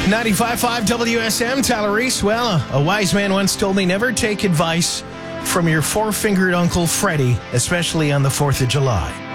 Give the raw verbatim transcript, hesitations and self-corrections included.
ninety-five point five W S M, Tyler Reese. Well, a, a wise man once told me never take advice from your four-fingered Uncle Freddie, especially on the fourth of July.